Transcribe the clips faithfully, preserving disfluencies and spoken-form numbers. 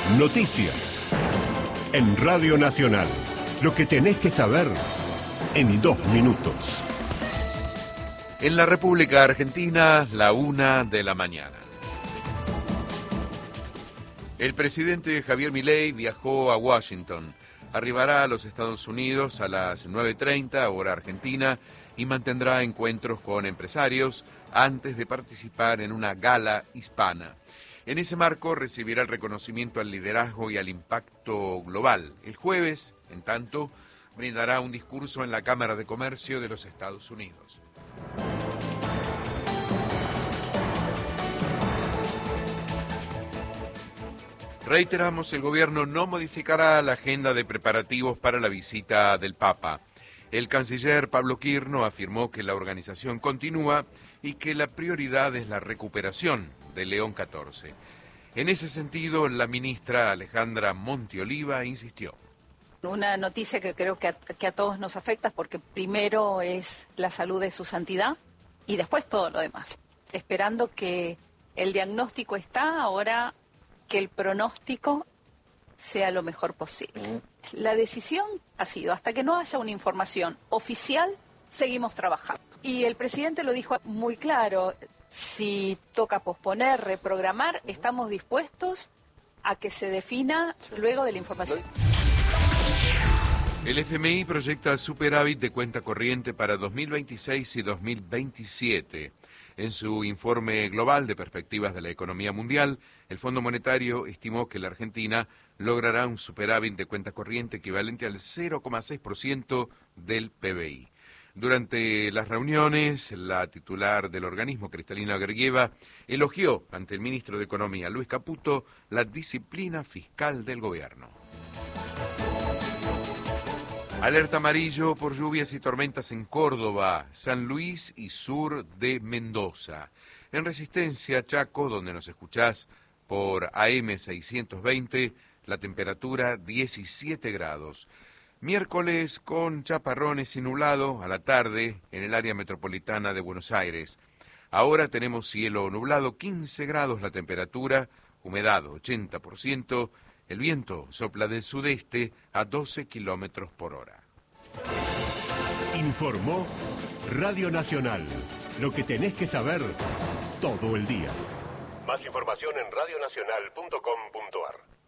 Noticias. En Radio Nacional. Lo que tenés que saber en dos minutos. En la República Argentina, la una de la mañana. El presidente Javier Milei viajó a Washington. Arribará a los Estados Unidos a las nueve treinta, hora argentina, y mantendrá encuentros con empresarios antes de participar en una gala hispana. En ese marco recibirá el reconocimiento al liderazgo y al impacto global. El jueves, en tanto, brindará un discurso en la Cámara de Comercio de los Estados Unidos. Reiteramos, el gobierno no modificará la agenda de preparativos para la visita del Papa. El canciller Pablo Quirno afirmó que la organización continúa y que la prioridad es la recuperación de León catorce. En ese sentido, la ministra Alejandra Montioliva insistió. Una noticia que creo que a, que a todos nos afecta porque primero es la salud de su santidad y después todo lo demás. Esperando que el diagnóstico está, ahora que el pronóstico sea lo mejor posible. La decisión ha sido, hasta que no haya una información oficial, seguimos trabajando. Y el presidente lo dijo muy claro, si toca posponer, reprogramar, estamos dispuestos a que se defina luego de la información. El F M I proyecta superávit de cuenta corriente para dos mil veintiséis y dos mil veintisiete. En su informe global de perspectivas de la economía mundial, el Fondo Monetario estimó que la Argentina logrará un superávit de cuenta corriente equivalente al cero coma seis por ciento del P B I. Durante las reuniones, la titular del organismo, Cristalina Georgieva, elogió ante el ministro de Economía, Luis Caputo, la disciplina fiscal del gobierno. Alerta amarillo por lluvias y tormentas en Córdoba, San Luis y sur de Mendoza. En Resistencia, Chaco, donde nos escuchás por A M seiscientos veinte, la temperatura diecisiete grados. Miércoles con chaparrones y nublado a la tarde en el área metropolitana de Buenos Aires. Ahora tenemos cielo nublado, quince grados la temperatura, humedad ochenta por ciento. El viento sopla del sudeste a doce kilómetros por hora. Informó Radio Nacional. Lo que tenés que saber todo el día. Más información en radio nacional punto com punto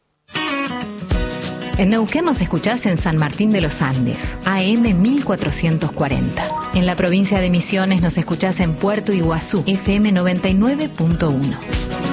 a r. En Neuquén nos escuchás en San Martín de los Andes, A M mil cuatrocientos cuarenta. En la provincia de Misiones nos escuchás en Puerto Iguazú, F M noventa y nueve punto uno.